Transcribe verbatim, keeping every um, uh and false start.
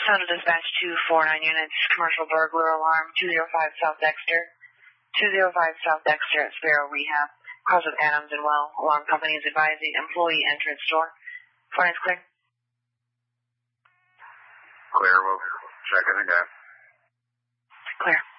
Total dispatch two four nine units, commercial burglar alarm, two zero five South Dexter. two zero five South Dexter at Sparrow Rehab. Cross with Adams and Well. Alarm company is advising employee entrance door. Phone is clear. Clear, we'll check it again. Clear.